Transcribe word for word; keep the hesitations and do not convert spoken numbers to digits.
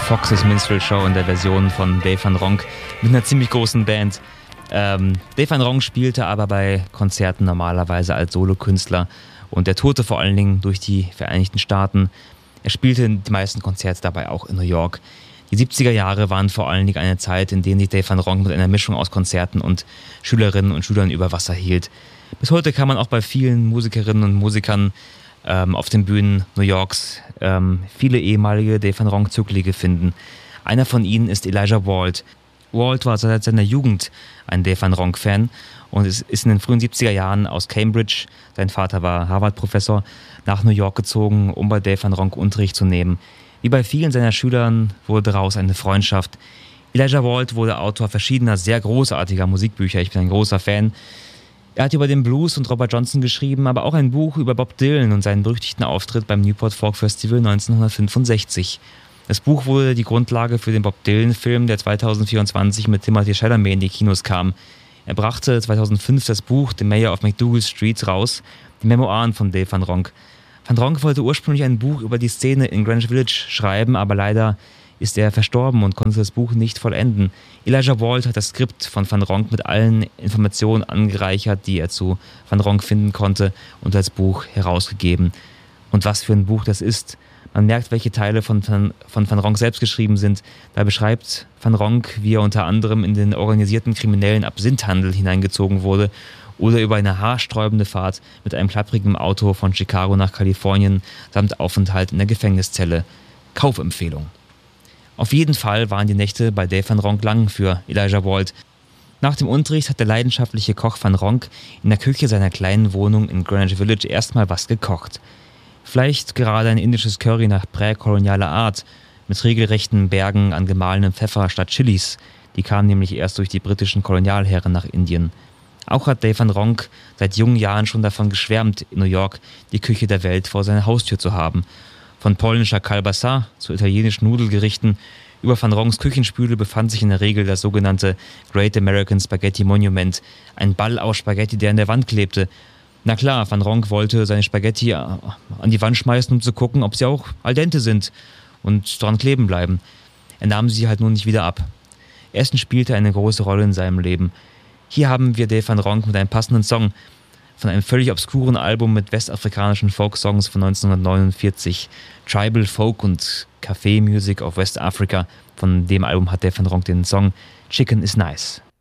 Fox's Minstrel Show in der Version von Dave van Ronk mit einer ziemlich großen Band. Ähm, Dave van Ronk spielte aber bei Konzerten normalerweise als Solokünstler und er tourte vor allen Dingen durch die Vereinigten Staaten. Er spielte die meisten Konzerte dabei auch in New York. Die siebziger Jahre waren vor allen Dingen eine Zeit, in der sich Dave van Ronk mit einer Mischung aus Konzerten und Schülerinnen und Schülern über Wasser hielt. Bis heute kann man auch bei vielen Musikerinnen und Musikern ähm, auf den Bühnen New Yorks ähm, viele ehemalige Dave van Ronk-Zöglinge finden. Einer von ihnen ist Elijah Wald. Wald war seit seiner Jugend ein Dave van Ronk-Fan und ist in den frühen siebziger Jahren aus Cambridge, sein Vater war Harvard-Professor, nach New York gezogen, um bei Dave van Ronk Unterricht zu nehmen. Wie bei vielen seiner Schülern wurde daraus eine Freundschaft. Elijah Wald wurde Autor verschiedener sehr großartiger Musikbücher. Ich bin ein großer Fan. Er hat über den Blues und Robert Johnson geschrieben, aber auch ein Buch über Bob Dylan und seinen berüchtigten Auftritt beim Newport Folk Festival neunzehnhundertfünfundsechzig. Das Buch wurde die Grundlage für den Bob Dylan-Film, der zweitausendvierundzwanzig mit Timothy Chalamet in die Kinos kam. Er brachte zweitausendfünf das Buch The Mayor of MacDougal Street raus, die Memoiren von Dave van Ronk. Van Ronk wollte ursprünglich ein Buch über die Szene in Greenwich Village schreiben, aber leider ist er verstorben und konnte das Buch nicht vollenden. Elijah Wald hat das Skript von Van Ronk mit allen Informationen angereichert, die er zu Van Ronk finden konnte, und als Buch herausgegeben. Und was für ein Buch das ist. Man merkt, welche Teile von Van, von Van Ronk selbst geschrieben sind. Da beschreibt Van Ronk, wie er unter anderem in den organisierten kriminellen Absinthhandel hineingezogen wurde oder über eine haarsträubende Fahrt mit einem klapprigen Auto von Chicago nach Kalifornien samt Aufenthalt in der Gefängniszelle. Kaufempfehlung. Auf jeden Fall waren die Nächte bei Dave van Ronk lang für Elijah Wald. Nach dem Unterricht hat der leidenschaftliche Koch Van Ronk in der Küche seiner kleinen Wohnung in Greenwich Village erstmal was gekocht. Vielleicht gerade ein indisches Curry nach präkolonialer Art, mit regelrechten Bergen an gemahlenem Pfeffer statt Chilis. Die kamen nämlich erst durch die britischen Kolonialherren nach Indien. Auch hat Dave van Ronk seit jungen Jahren schon davon geschwärmt, in New York die Küche der Welt vor seiner Haustür zu haben. Von polnischer Kalbasa zu italienischen Nudelgerichten über Van Ronks Küchenspüle befand sich in der Regel das sogenannte Great American Spaghetti Monument, ein Ball aus Spaghetti, der an der Wand klebte. Na klar, Van Ronk wollte seine Spaghetti an die Wand schmeißen, um zu gucken, ob sie auch al dente sind und dran kleben bleiben. Er nahm sie halt nur nicht wieder ab. Essen spielte eine große Rolle in seinem Leben. Hier haben wir Dave van Ronk mit einem passenden Song von einem völlig obskuren Album mit westafrikanischen Folksongs von neunzehnhundertneunundvierzig. Tribal Folk und Café Music of West Africa. Von dem Album hat Dave van Ronk den Song Chicken is Nice.